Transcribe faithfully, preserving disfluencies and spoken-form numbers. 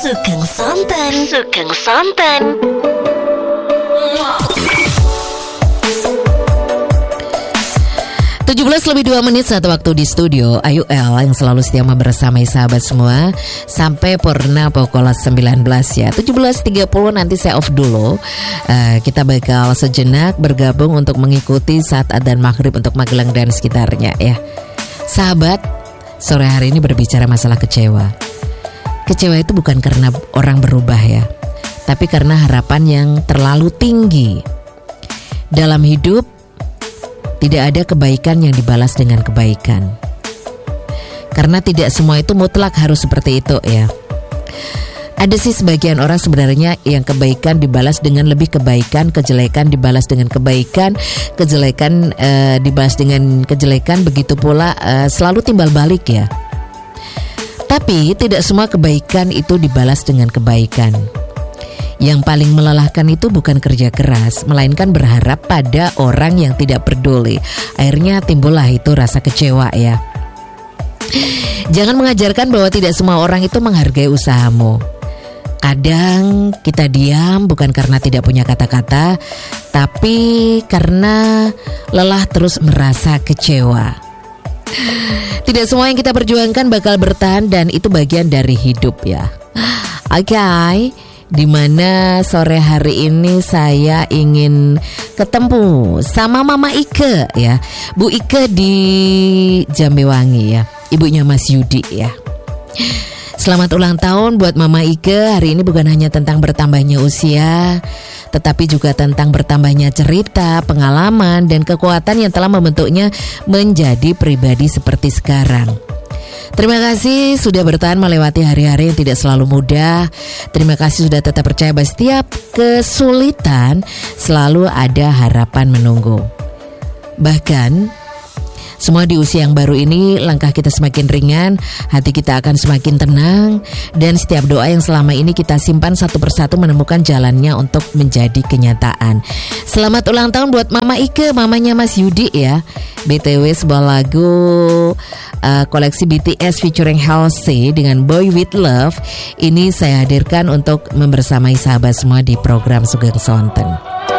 Sugeng Sonten, Sugeng Sonten. tujuh belas lebih dua menit saat waktu di studio. Ayu L yang selalu setia membersamai sahabat semua sampai Purna pukul sembilan belas ya. tujuh belas tiga puluh nanti saya off dulu. uh, Kita bakal sejenak bergabung untuk mengikuti saat adzan maghrib untuk Magelang dan sekitarnya ya. Sahabat, sore hari ini berbicara masalah kecewa. Kecewa itu bukan karena orang berubah ya, tapi karena harapan yang terlalu tinggi. Dalam hidup tidak ada kebaikan yang dibalas dengan kebaikan. Karena tidak semua itu mutlak harus seperti itu ya. Ada sih sebagian orang sebenarnya yang kebaikan dibalas dengan lebih kebaikan, kejelekan dibalas dengan kebaikan, kejelekan uh, dibalas dengan kejelekan, begitu pula uh, selalu timbal balik ya. Tapi tidak semua kebaikan itu dibalas dengan kebaikan. Yang paling melelahkan itu bukan kerja keras, melainkan berharap pada orang yang tidak peduli. Akhirnya timbullah itu rasa kecewa ya. Jangan mengajarkan bahwa tidak semua orang itu menghargai usahamu. Kadang kita diam bukan karena tidak punya kata-kata, tapi karena lelah terus merasa kecewa. Tidak semua yang kita perjuangkan bakal bertahan dan itu bagian dari hidup ya. Oke, okay. Dimana sore hari ini saya ingin ketemu sama Mama Ike ya, Bu Ike di Jambewangi ya, ibunya Mas Yudi ya. Selamat ulang tahun buat Mama Ike. Hari ini bukan hanya tentang bertambahnya usia, tetapi juga tentang bertambahnya cerita, pengalaman, dan kekuatan yang telah membentuknya menjadi pribadi seperti sekarang. Terima kasih sudah bertahan melewati hari-hari yang tidak selalu mudah. Terima kasih sudah tetap percaya bahwa setiap kesulitan selalu ada harapan menunggu. Bahkan semua di usia yang baru ini langkah kita semakin ringan, hati kita akan semakin tenang, dan setiap doa yang selama ini kita simpan satu persatu menemukan jalannya untuk menjadi kenyataan. Selamat ulang tahun buat Mama Ike, mamanya Mas Yudi ya. B T W sebuah lagu uh, koleksi B T S featuring Halsey dengan Boy With Love ini saya hadirkan untuk membersamai sahabat semua di program Sugeng Sonten.